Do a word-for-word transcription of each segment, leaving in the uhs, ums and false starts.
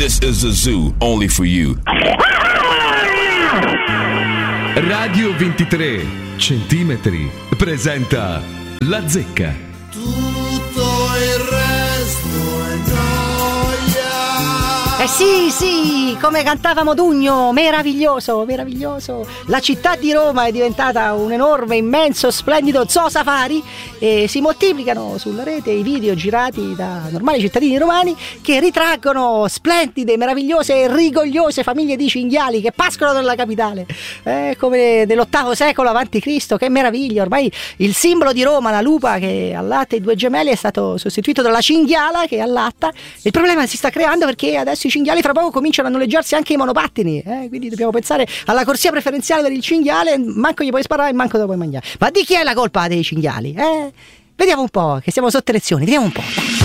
This is a zoo only for you. Radio ventitré centimetri presenta La Zecca. Tutto il resto è gioia. Eh sì, sì, come cantava Modugno, meraviglioso, meraviglioso. La città di Roma è diventata un enorme, immenso, splendido zoo safari e si moltiplicano sulla rete i video girati da normali cittadini romani che ritraggono splendide, meravigliose e rigogliose famiglie di cinghiali che pascolano nella capitale. Eh, come nell'ottavo secolo avanti Cristo, che meraviglia! Ormai il simbolo di Roma, la lupa che allatta i due gemelli, è stato sostituito dalla cinghiala che allatta. Il problema si sta creando perché adesso i cinghiali fra poco cominciano a noleggiarsi anche i monopattini, eh? Quindi dobbiamo pensare alla corsia preferenziale per il cinghiale, manco gli puoi sparare e manco te lo puoi mangiare. Ma di chi è la colpa dei cinghiali? Eh? Vediamo un po', che siamo sotto elezioni, vediamo un po'. Dai.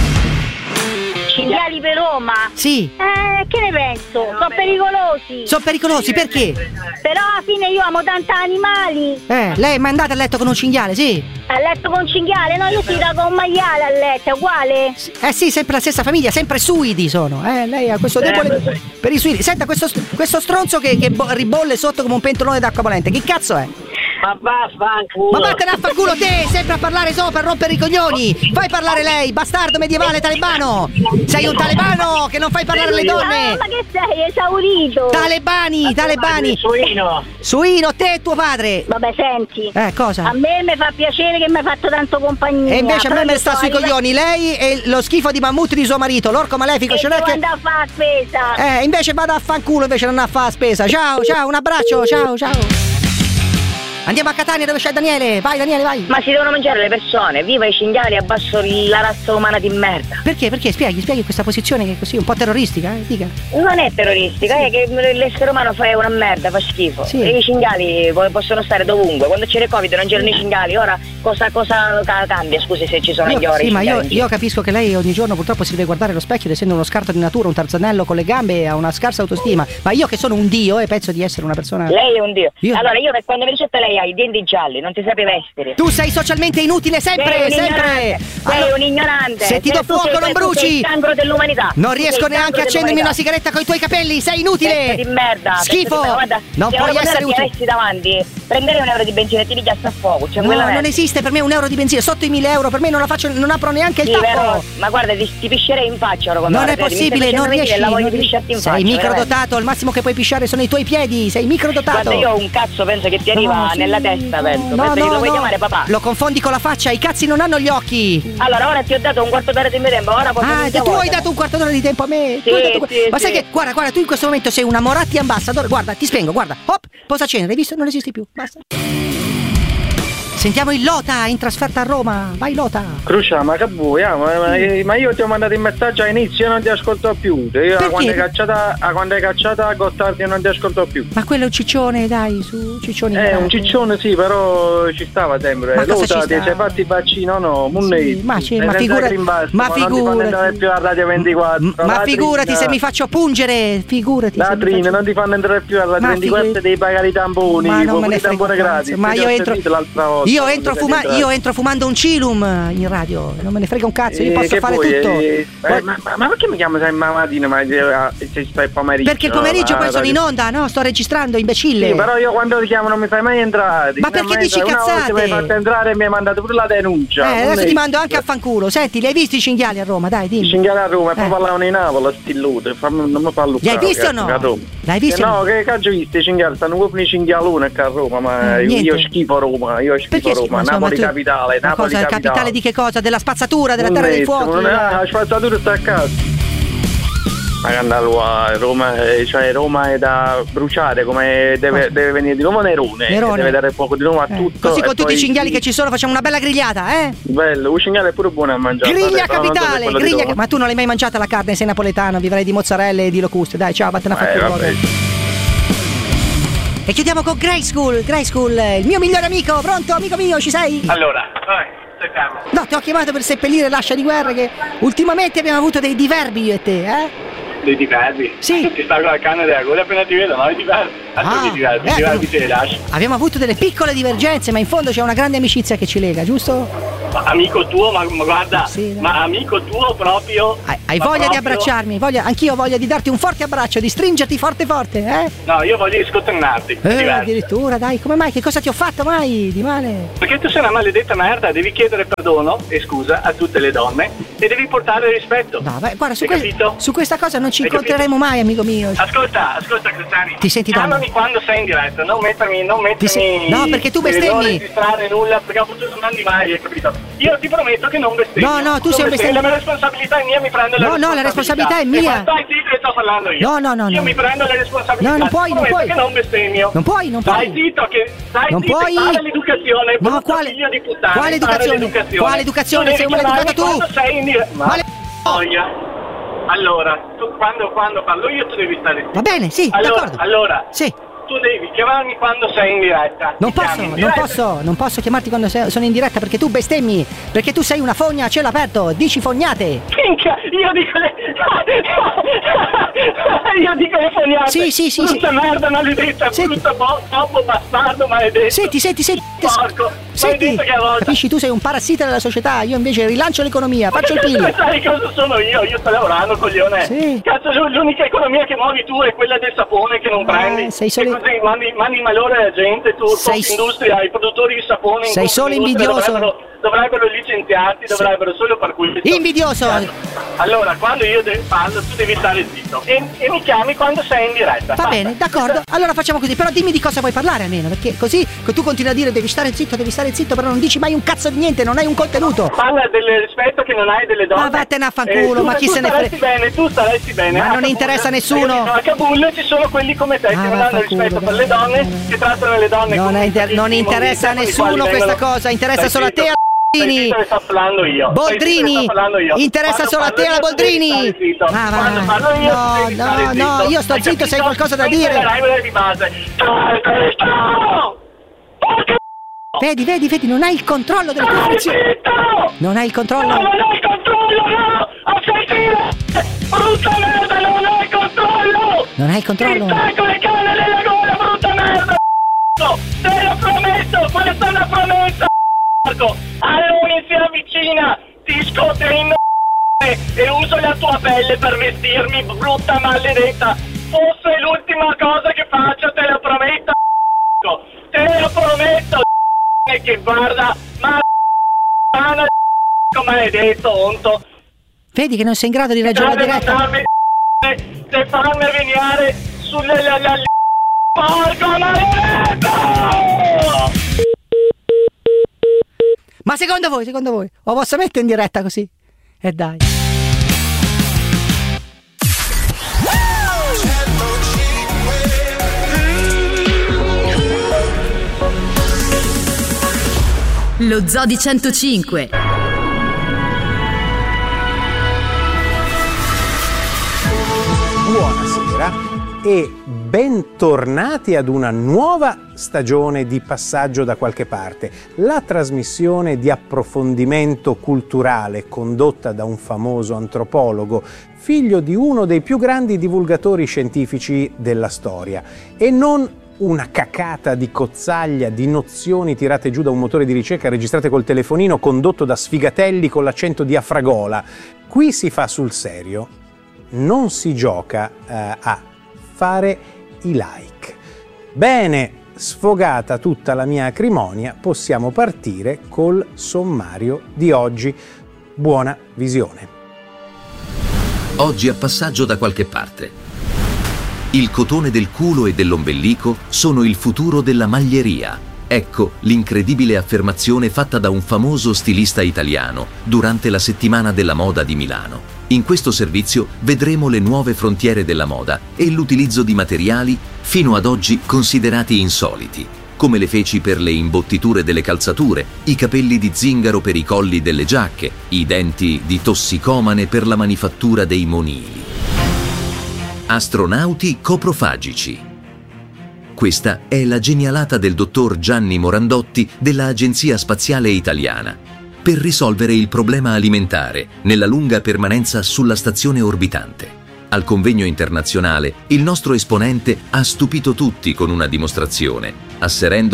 Cinghiali per Roma? Sì. Eh, che ne penso? Sono pericolosi. Sono pericolosi, perché? Però alla fine io amo tanti animali. Eh, lei è mai andata a letto con un cinghiale, sì? A letto con un cinghiale? No, io si da con un maiale a letto, è uguale? Eh sì, sempre la stessa famiglia, sempre suidi sono. Eh, lei ha questo debole per i suidi. Senta, questo, questo stronzo che, che ribolle sotto come un pentolone d'acqua bollente, che cazzo è? Ma vaffanculo! Ma vattene a fanculo te, sempre a parlare sopra, a rompere i coglioni! Fai parlare lei, bastardo medievale talebano! Sei un talebano che non fai parlare le donne! Ah, ma che sei, esaurito? Talebani, talebani! Suino! Suino, te e tuo padre! Vabbè, senti. Eh, cosa? A me mi fa piacere che mi hai fatto tanto compagnia. E invece a me però me sta so, sui io- coglioni, lei e lo schifo di mammut di suo marito, l'orco malefico, E ce n'è devo che... andare a fare la spesa. Eh, invece vado a fanculo invece non a fare la spesa. Ciao, ciao, un abbraccio, ciao, ciao. Andiamo a Catania dove c'è Daniele. Vai Daniele, vai. Ma si devono mangiare le persone, viva i cinghiali, abbasso la razza umana di merda. Perché? Perché? Spieghi, spieghi questa posizione che è così un po' terroristica, eh? Dica. Non è terroristica, è che l'essere umano fa una merda, fa schifo. Sì. E i cinghiali possono stare dovunque. Quando c'era il Covid non c'erano i cinghiali, ora cosa, cosa cambia? Scusi se ci sono Io- gli ori. sì, i ma io, cinghiali. io capisco che lei ogni giorno purtroppo si deve guardare allo specchio ed essendo uno scarto di natura, un tarzanello con le gambe e ha una scarsa autostima. Ma io che sono un dio e penso di essere una persona... Lei è un dio. Io- Allora io quando mi ricetta lei ha i denti gialli, non ti sape vestere. Tu sei socialmente inutile sempre, sei un sempre! ignorante, sei Allora, un ignorante. se ti Sei- do tu fuoco sei- non tu sei bruci! il cancro dell'umanità. Non Tu sei riesco il neanche a cancro accendermi una dell'umanità. sigaretta con i tuoi capelli, sei inutile! Pezzo di merda, Schifo! pezzo di merda. Guarda, Non se puoi ora essere ti utile. avessi davanti, prendere un euro di benzina e ti pigliassi a fuoco. Cioè No, quella non merda. esiste per me un euro di benzina, sotto i mille euro per me non la faccio, non apro neanche il Sì, tappo. vero, ma guarda, ti, ti piscerei in faccia ora quando Non è guarda, mi stai possibile, facendo non venire riesci. la voglia non di riesci. pisciarti in Sei faccia, microdotato, il massimo che puoi pisciare sono i tuoi piedi, sei microdotato. Guarda, io ho un cazzo penso che ti arriva No, sì, nella testa, penso. no, penso che no, lo vuoi no. chiamare papà. Lo confondi con la faccia, i cazzi non hanno gli occhi. Allora, ora ti ho dato un quarto d'ora di mio tempo, ora posso Ah, finire tu la hai volta. dato un quarto d'ora di tempo a me. Sì, Tu hai dato- sì, Ma sai sì. che, guarda, guarda, tu in questo momento sei una Moratti ambassador. Guarda, ti spengo, guarda. Hop, posa cenere, hai visto? Non esisti più. Basta. Sentiamo il Lota in trasferta a Roma. Vai Lota. Crucia, ma che vuoi? ah, ma, ma- ma io ti ho mandato il messaggio all'inizio e non ti ascolto più. Io Perché? a quando hai cacciata, a quando hai cacciata a Gottardi non ti ascolto più. Ma quello è un ciccione, dai, su, ciccioni. Eh, un ciccione sì, però ci stava sempre. Ma cosa ci Lota, ti sta? sei fatti il vaccino? No, Munnetti. Sì, ma ci- E ma senza figura- Green Pass, ma non ti fanno figurati. entrare più a Radio ventiquattro. M- ma figurati se mi fa faccio pungere, figurati. se mi Latrine, faccio- non ti fanno entrare più a Radio Ma ventiquattro, figurati. devi pagare i tamponi, Ma non con me ne i tamponi frega un gratis. cazzo. Ma Ti io ho entro, sentito l'altra volta, io, quando entro sei fuma- entrato. io entro fumando un cilum in radio. Non me ne frega un cazzo, io Eh, posso che fare vuoi, tutto. eh, Poi- eh, ma, ma- ma perché mi chiamo sempre la mattina ma eh, se stai pomeriggio? Perché il pomeriggio no? poi Ah, sono dai. in onda, no? Sto registrando, imbecille. Sì, però io quando ti chiamo non mi fai mai entrare. Ma Ti fai perché mai dici entrare. Una volta cazzate? mi hai fatto entrare e mi hai mandato pure la denuncia. Eh, adesso Non ti è- mando anche a fanculo. Senti, li hai visti i cinghiali a Roma? Dai, I dimmi. cinghiali a Roma e poi Eh. parlavano in Napoli, stillute. Fammi- Non mi fa Li hai visti o no? L'hai visti Eh, o no? no, che cazzo hai visto? I cinghiali stanno proprio i cinghialone qua a Roma, ma Eh, io, niente. io schifo Roma, io schifo Perché Roma, insomma, Napoli tu- capitale, ma Napoli cosa, capitale. capitale di che cosa? Della spazzatura, della terra dei Munnetti, fuochi? non è- ah, la spazzatura sta a casa. Ma che andare a Roma, eh, cioè Roma è da bruciare, come deve, Cosa? deve venire di nuovo Nerone, Nerone. deve dare fuoco di nuovo a Eh, tutto. Così e con tutti poi- i cinghiali che ci sono facciamo una bella grigliata, eh? Bello, un cinghiale è pure buono a mangiare. Griglia vabbè, però non so se capitale, quello di griglia Roma. ca- ma tu non l'hai mai mangiata la carne, sei napoletano, vivrai di mozzarella e di locuste. Dai, ciao, vattene a Eh, fanculo. vabbè. E chiudiamo con Grey School, Grey School, il mio migliore amico. Pronto, amico mio, ci sei? Allora, vai, stai calmo. No, ti ho chiamato per seppellire l'ascia di guerra che ultimamente abbiamo avuto dei diverbi io e te, eh? Dei diverbi? Sì. Ti sta con la canna della gola appena ti vedo, no? I diverbi. Altro Ah, che diverbi, eh, diverbi no. se li lasci. Abbiamo avuto delle piccole divergenze, ma in fondo c'è una grande amicizia che ci lega, giusto? Ma amico tuo, ma, ma guarda, sì, ma amico tuo proprio. Hai, hai ma voglia proprio... di abbracciarmi? Voglia, anch'io ho voglia di darti un forte abbraccio, di stringerti forte forte, eh? No, io voglio scottennarti. Eh, addirittura, dai, come mai? Che cosa ti ho fatto mai di male? Perché tu sei una maledetta merda, devi chiedere perdono e scusa a tutte le donne e devi portare rispetto. No, beh, guarda, su, Hai que- capito? su questa cosa non ci Hai incontreremo capito? mai, amico mio. Ascolta, ascolta Cristiani. Ti senti chiamami donna? quando sei in diretta, non mettermi, non mettermi. se- no, perché tu non bestemmi. registrare nulla, perché appunto non mandi mai, hai capito? Io ti prometto che non bestemmio. No, no, tu Non sei un bestemmio. bestemmio. La mia responsabilità è mia, mi prendo la No, no, la responsabilità è mia. E stai zitto che sto parlando io. No, no, no, Io no. mi prendo la responsabilità. No, non puoi, ti non prometto puoi. che non bestemmio. Non puoi, non Stai puoi. zitto che stai Non zitto, puoi. impara l'educazione. No, brutto quale- figlio di puttana, quale impara educazione? l'educazione. Quale educazione? Tu devi Sei un maleducato chiamarmi tu. quando sei in diretta. Male- Voglia. Allora, tu quando, quando parlo io tu devi stare zitto. Va bene, sì, allora, d'accordo. allora, Sì. tu devi chiamarmi quando sei in diretta. Non Ti posso, chiami in non diretta. posso, non posso chiamarti quando se- sono in diretta perché tu bestemmi, perché tu sei una fogna a cielo aperto, dici fognate. Minchia, io dico le... io dico le fognate. Sì, sì, sì, brutta sì. merda maledetta, Senti. brutta bo- topo bastardo maledetto. Senti, senti, senti. Porco, Senti, maledetto che a volta. capisci, tu sei un parassita della società, io invece rilancio l'economia, faccio il Ma P I L. sai cosa sono io? Io sto lavorando, coglione. Sì. Cazzo, l'unica economia che muovi tu è quella del sapone che non Eh, prendi. sei solo- E così mandi, mandi malore alla gente, tu, Sei- industria, i produttori di sapone. in Sei questa solo industria invidioso. Dovrebbero, dovrebbero licenziarti, dovrebbero solo per questo. Invidioso. Allora, quando io de- parlo, tu devi stare zitto. E, e mi chiami quando sei in diretta. Va Basta. bene, d'accordo. Allora facciamo così, però dimmi di cosa vuoi parlare almeno, perché così tu continui a dire devi stare zitto, devi stare zitto, però non dici mai un cazzo di niente, non hai un contenuto. Parla del rispetto che non hai delle donne. Ma vattene a fanculo, Eh, tu- ma chi tu se ne staresti frega. bene, tu staresti bene. Ma A non Kabul- interessa a nessuno. hai capito? A Kabul ci sono quelli come te che Ah, non hanno vaffanculo, rispetto per dai. le donne, che trattano le donne Non, come è inter- non i interessa a con i nessuno quali questa vengono- cosa, interessa Stai solo a te, zitto. Boldrini. Stai zitto che sto parlando io. Stai zitto che Boldrini, sto parlando io. interessa Quando solo a parlo te, la io, tu devi Boldrini. stare zitto. Ah, va. Quando parlo io, No, tu devi no, stare no, zitto. io sto Hai zitto, se hai capito? qualcosa da Questa dire. è la regola di base. Stai zitto! Porca Vedi, vedi, vedi, non hai il controllo delle tue Stai funzioni. zitto! Non hai il controllo. No, non ho il controllo, no! Ho sentito! Brutta merda, non ho il controllo! Non hai il controllo. Ti stacco le canne nella gola, brutta merda! Te lo prometto, questa è una promessa, Marco! Halloween si avvicina! Ti scoteno e uso la tua pelle per vestirmi, brutta maledetta! Fosse l'ultima cosa che faccio, te lo prometto! Te lo prometto! Che guarda, ma maledetto, onto! Vedi che non sei in grado di reggere la diretta. Se farmi venire sulle la, la, la, porco maledetto! Ma secondo voi, secondo voi, o posso mettere in diretta così? E dai. Lo Zoo di centocinque. Buonasera e bentornati ad una nuova stagione di Passaggio da qualche parte, la trasmissione di approfondimento culturale condotta da un famoso antropologo, figlio di uno dei più grandi divulgatori scientifici della storia, e non una cacata di cozzaglia di nozioni tirate giù da un motore di ricerca registrate col telefonino condotto da sfigatelli con l'accento di Afragola. Qui si fa sul serio, non si gioca eh, a fare i like. Bene, sfogata tutta la mia acrimonia, possiamo partire col sommario di oggi. Buona visione. Oggi a Passaggio da qualche parte. Il cotone del culo e dell'ombelico sono il futuro della maglieria. Ecco l'incredibile affermazione fatta da un famoso stilista italiano durante la settimana della moda di Milano. In questo servizio vedremo le nuove frontiere della moda e l'utilizzo di materiali fino ad oggi considerati insoliti, come le feci per le imbottiture delle calzature, i capelli di zingaro per i colli delle giacche, i denti di tossicomane per la manifattura dei monili. Astronauti coprofagici. Questa è la genialata del dottor Gianni Morandotti dell'Agenzia Spaziale Italiana per risolvere il problema alimentare nella lunga permanenza sulla stazione orbitante. Al convegno internazionale il nostro esponente ha stupito tutti con una dimostrazione, asserendo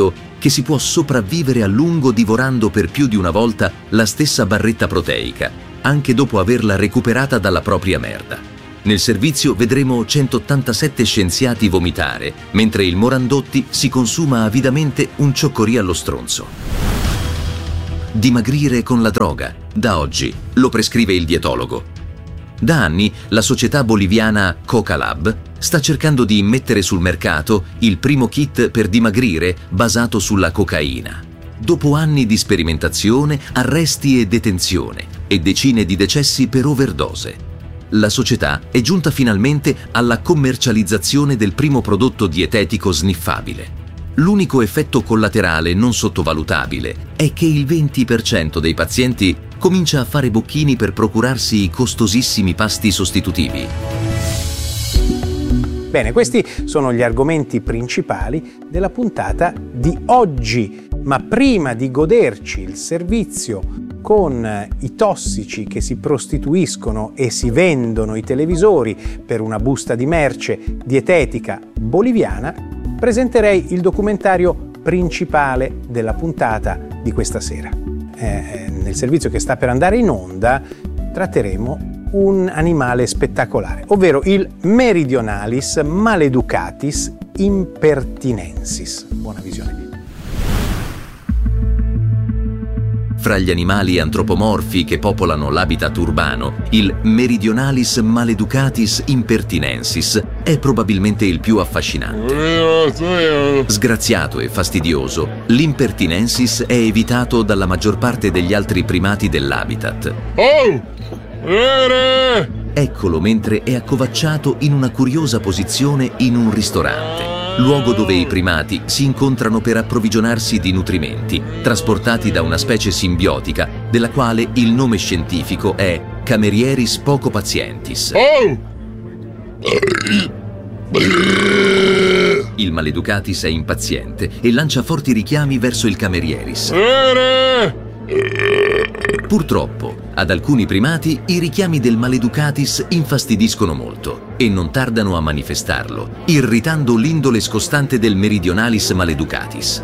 che si può sopravvivere a lungo divorando per più di una volta la stessa barretta proteica, anche dopo averla recuperata dalla propria merda. Nel servizio vedremo centottantasette scienziati vomitare, mentre il Morandotti si consuma avidamente un cioccorì allo stronzo. Dimagrire con la droga, da oggi, lo prescrive il dietologo. Da anni la società boliviana Coca Lab sta cercando di immettere sul mercato il primo kit per dimagrire basato sulla cocaina. Dopo anni di sperimentazione, arresti e detenzione e decine di decessi per overdose, la società è giunta finalmente alla commercializzazione del primo prodotto dietetico sniffabile. L'unico effetto collaterale non sottovalutabile è che il venti per cento dei pazienti comincia a fare bocchini per procurarsi i costosissimi pasti sostitutivi. Bene, questi sono gli argomenti principali della puntata di oggi, ma prima di goderci il servizio con i tossici che si prostituiscono e si vendono i televisori per una busta di merce dietetica boliviana, presenterei il documentario principale della puntata di questa sera. Eh, nel servizio che sta per andare in onda tratteremo un animale spettacolare, ovvero il Meridionalis maleducatis impertinensis. Buona visione. Fra gli animali antropomorfi che popolano l'habitat urbano, il Meridionalis maleducatis impertinensis è probabilmente il più affascinante. Sgraziato e fastidioso, l'impertinensis è evitato dalla maggior parte degli altri primati dell'habitat. Eccolo mentre è accovacciato in una curiosa posizione in un ristorante, luogo dove i primati si incontrano per approvvigionarsi di nutrimenti, trasportati da una specie simbiotica, della quale il nome scientifico è Camerieris poco pazientis. Il Maleducatis è impaziente e lancia forti richiami verso il Camerieris. Purtroppo, ad alcuni primati i richiami del Maleducatis infastidiscono molto e non tardano a manifestarlo, irritando l'indole scostante del Meridionalis maleducatis.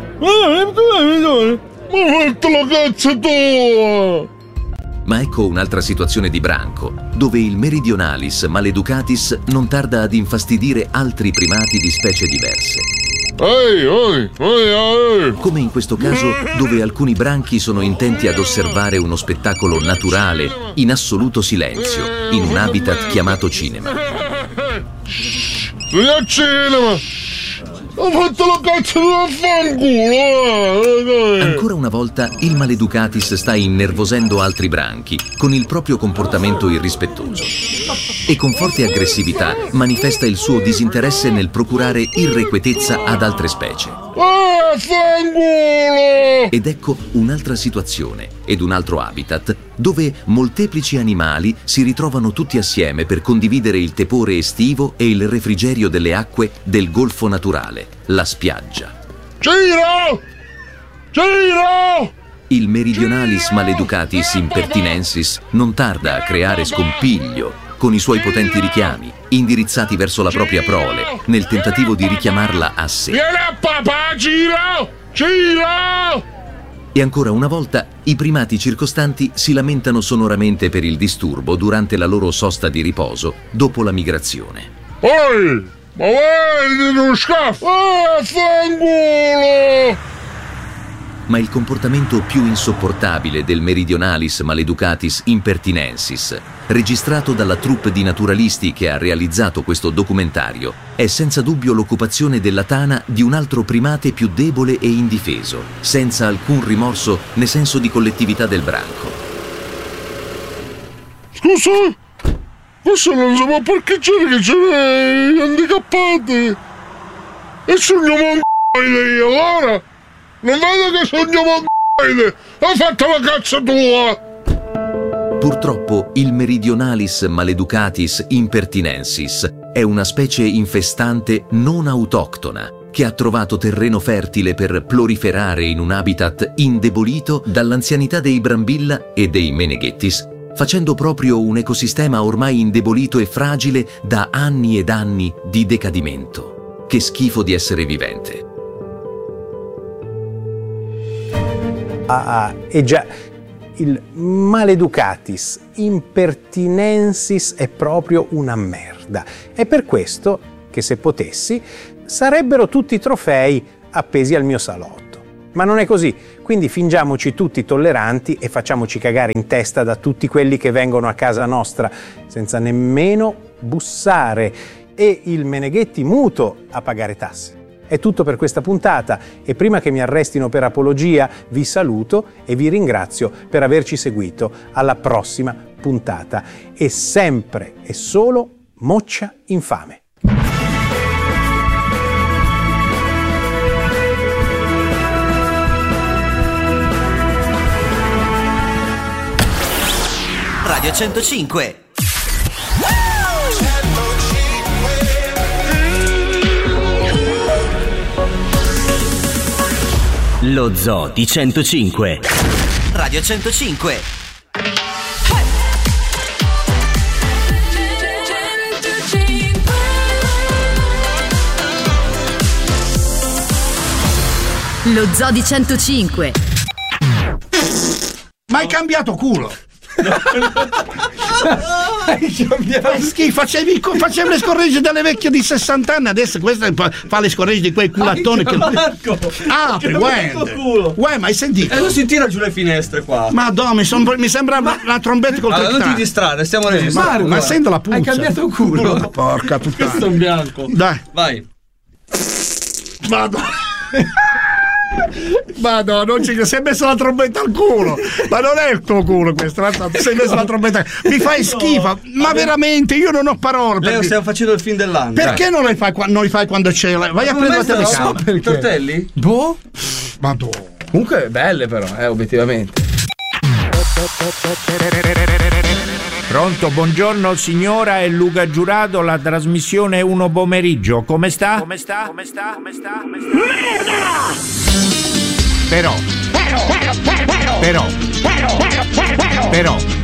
Ma ecco un'altra situazione di branco, dove il Meridionalis maleducatis non tarda ad infastidire altri primati di specie diverse. Come in questo caso, dove alcuni branchi sono intenti ad osservare uno spettacolo naturale in assoluto silenzio, in un habitat chiamato cinema. Signor cinema! Ho fatto la cazzo di vaffanculo! Ancora una volta il Maleducatis sta innervosendo altri branchi con il proprio comportamento irrispettoso e con forte aggressività manifesta il suo disinteresse nel procurare irrequietezza ad altre specie. Ed ecco un'altra situazione ed un altro habitat dove molteplici animali si ritrovano tutti assieme per condividere il tepore estivo e il refrigerio delle acque del golfo naturale, la spiaggia. Giro! Giro! Il Meridionalis maleducatis impertinensis non tarda a creare scompiglio con i suoi potenti richiami, indirizzati verso la propria prole, nel tentativo di richiamarla a sé. Vieni a papà, Giro! Giro! E ancora una volta, i primati circostanti si lamentano sonoramente per il disturbo durante la loro sosta di riposo dopo la migrazione. Oi! Ma vai, non scafo! Ah, fanculo! Ma il comportamento più insopportabile del Meridionalis maleducatis impertinensis, registrato dalla troupe di naturalisti che ha realizzato questo documentario, è senza dubbio l'occupazione della tana di un altro primate più debole e indifeso, senza alcun rimorso né senso di collettività del branco. Scusa, questo non si può parcheggiare che c'è gli handicappati. E sogno mongoide, allora? Non vedo che sogno mongoide! Ho fatto la cazzo tua! Purtroppo il Meridionalis maleducatis impertinensis è una specie infestante non autoctona che ha trovato terreno fertile per proliferare in un habitat indebolito dall'anzianità dei Brambilla e dei Meneghettis, facendo proprio un ecosistema ormai indebolito e fragile da anni ed anni di decadimento. Che schifo di essere vivente. Ah, e già, il maleducatis impertinensis è proprio una merda. È per questo che, se potessi, sarebbero tutti trofei appesi al mio salotto. Ma non è così, quindi fingiamoci tutti tolleranti e facciamoci cagare in testa da tutti quelli che vengono a casa nostra senza nemmeno bussare, e il Meneghetti muto a pagare tasse. È tutto per questa puntata e prima che mi arrestino per apologia vi saluto e vi ringrazio per averci seguito. Alla prossima puntata e sempre e solo moccia infame. Radio centocinque. Lo Zoo di centocinque. Radio centocinque. Lo Zoo di centocinque. Ma hai cambiato culo? Fai schifo, facevi, facevi le scorregge delle vecchie di sessanta anni, adesso questa fa le scorregge di quei culattoni che... Marco! Ah, uè, uè, ma hai sentito? E non si tira giù le finestre qua. Madonna, mi, son, mi sembra ma... la trombetta col allora, non ti distrarre, stiamo registrando. Ma, ma sento la puzza. Hai cambiato culo. Oh, porca puttana. Questo è un bianco. Dai. Vai. Madonna. Ma no, non ci sei messo la trombetta al culo. Ma non è il tuo culo questo, sei messo la trombetta. Mi fai schifo, ma veramente io non ho parole. Leo, perché... stiamo facendo il film dell'anno. Perché non lo fai, non li fai quando c'è la... Vai ma a prendere la telecamera. I tortelli? Boh. Madonna. Comunque belle però, eh, obiettivamente. Pronto, buongiorno signora, è Luca Giurato, la trasmissione è uno pomeriggio. Come sta? Come sta? Come sta? Come sta? Come sta? Merda! Però, però, però, però, però, però, però, però,